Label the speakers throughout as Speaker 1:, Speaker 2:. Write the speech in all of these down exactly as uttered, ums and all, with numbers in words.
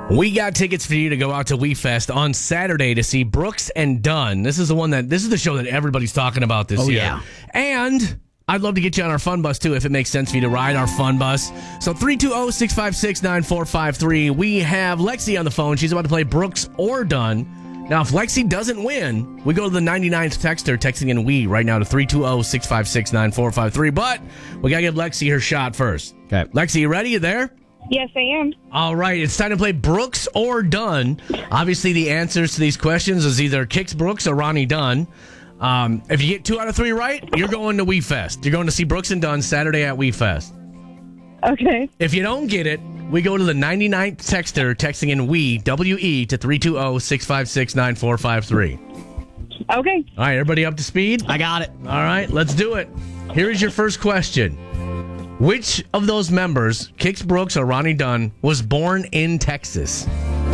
Speaker 1: We got tickets for you to go out to WeFest on Saturday to see Brooks and Dunn. This is the one that this is the show that everybody's talking about this
Speaker 2: oh,
Speaker 1: year.
Speaker 2: Yeah.
Speaker 1: And I'd love to get you on our fun bus too if it makes sense for you to ride our fun bus. So three two zero, six five six, nine four five three. We have Lexi on the phone. She's about to play Brooks or Dunn. Now, if Lexi doesn't win, we go to the ninety-ninth texter texting in we right now to three two zero, six five six, nine four five three. But we got to give Lexi her shot first.
Speaker 2: Okay.
Speaker 1: Lexi, you ready? You there?
Speaker 3: Yes, I am.
Speaker 1: All right, it's time to play Brooks or Dunn. Obviously, the answers to these questions is either Kix Brooks or Ronnie Dunn. Um, if you get two out of three right, you're going to WeFest. You're going to see Brooks and Dunn Saturday at WeFest.
Speaker 3: Okay.
Speaker 1: If you don't get it, we go to the ninety-ninth texter texting in we, W E, to three two zero, six five six, nine four five three.
Speaker 3: Okay.
Speaker 1: All right, everybody up to speed?
Speaker 2: I got it.
Speaker 1: All right, let's do it. Here is your first question. Which of those members, Kix Brooks or Ronnie Dunn, was born in Texas?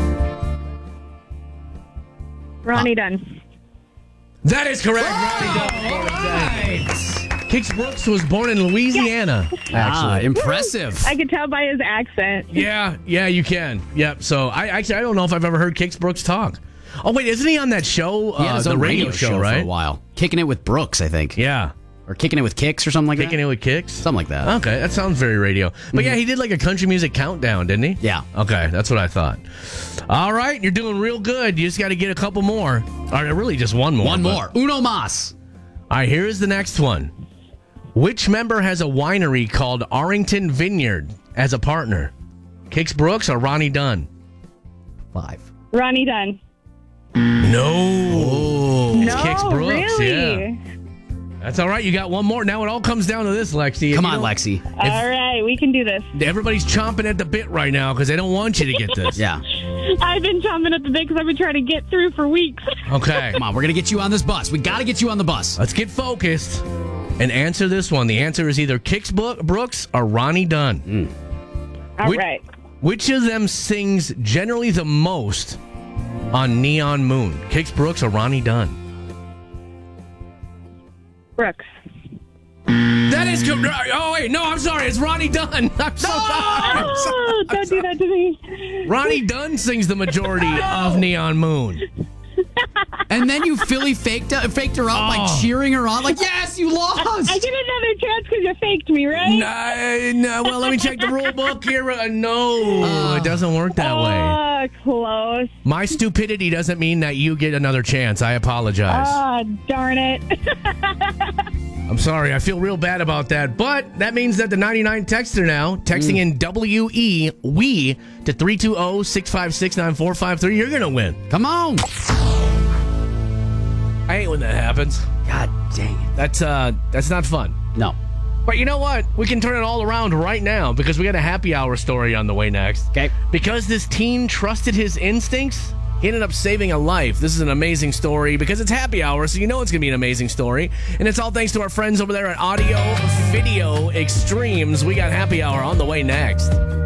Speaker 3: Ronnie Dunn.
Speaker 1: That is correct. Ronnie Dunn.
Speaker 2: All right.
Speaker 1: Kix Brooks was born in Louisiana,
Speaker 2: Ah,
Speaker 1: actually.
Speaker 2: impressive.
Speaker 3: I could tell by his accent.
Speaker 1: Yeah, yeah, you can. Yep. So I actually I don't know if I've ever heard Kix Brooks talk. Oh wait, isn't he on that show?
Speaker 2: He had
Speaker 1: Uh,
Speaker 2: his
Speaker 1: the
Speaker 2: own
Speaker 1: radio, show,
Speaker 2: for
Speaker 1: right?
Speaker 2: a while. Kicking it with Brooks, I think.
Speaker 1: Yeah.
Speaker 2: Or Kicking It with Kicks or something like
Speaker 1: Kicking
Speaker 2: that.
Speaker 1: it with Kicks?
Speaker 2: Something like that.
Speaker 1: Okay, that sounds very radio. But yeah, he did like a country music countdown, didn't he?
Speaker 2: Yeah.
Speaker 1: Okay, that's what I thought. All right, you're doing real good. You just got to get a couple more. All right, really just one more.
Speaker 2: One
Speaker 1: but-
Speaker 2: more. Uno mas.
Speaker 1: All right, here's the next one. Which member has a winery called Arrington Vineyard as a partner? Kix Brooks or Ronnie Dunn?
Speaker 2: Five.
Speaker 3: Ronnie Dunn.
Speaker 1: No.
Speaker 2: Oh.
Speaker 1: It's
Speaker 3: No,
Speaker 1: Kix Brooks,
Speaker 3: really?
Speaker 1: yeah. That's all right. You got one more. Now it all comes down to this, Lexi.
Speaker 2: Come
Speaker 1: If you
Speaker 2: on,
Speaker 1: don't-
Speaker 2: Lexi.
Speaker 3: All right, we can do this.
Speaker 1: Everybody's chomping at the bit right now because they don't want you to get this.
Speaker 2: Yeah.
Speaker 3: I've been chomping at the bit because I've been trying to get through for weeks.
Speaker 1: Okay.
Speaker 2: Come on, we're going to get you on this bus. We got to get you on the bus.
Speaker 1: Let's get focused and answer this one. The answer is either Kix Bo- Brooks or Ronnie Dunn.
Speaker 3: All
Speaker 1: Which-
Speaker 3: right.
Speaker 1: Which of them sings generally the most on Neon Moon? Kix Brooks or Ronnie Dunn?
Speaker 3: Brooks.
Speaker 1: That is correct. Oh, wait. No, I'm sorry. It's Ronnie Dunn. I'm so sorry.
Speaker 3: Oh, don't do that to me.
Speaker 1: Ronnie Dunn sings the majority of Neon Moon.
Speaker 2: And then you Philly faked, uh, faked her out by
Speaker 1: Oh.
Speaker 2: cheering her on. Like, yes, you lost.
Speaker 3: I get another chance because you faked me, right?
Speaker 1: No, no, well, let me check the rule book here. Uh, no, it doesn't work that way.
Speaker 3: Oh, close.
Speaker 1: My stupidity doesn't mean that you get another chance. I apologize.
Speaker 3: Oh, darn it.
Speaker 1: I'm sorry. I feel real bad about that. But that means that the ninety-nine texter now, texting in W E, we, to three two zero, six five six, nine four five three, you're going to win.
Speaker 2: Come on.
Speaker 1: I hate when that happens.
Speaker 2: God dang it.
Speaker 1: That's uh, that's not fun.
Speaker 2: No.
Speaker 1: But you know what? We can turn it all around right now because we got a happy hour story on the way next.
Speaker 2: Okay.
Speaker 1: Because this teen trusted his instincts, he ended up saving a life. This is an amazing story because it's happy hour, so you know it's going to be an amazing story. And it's all thanks to our friends over there at Audio Video Extremes. We got happy hour on the way next.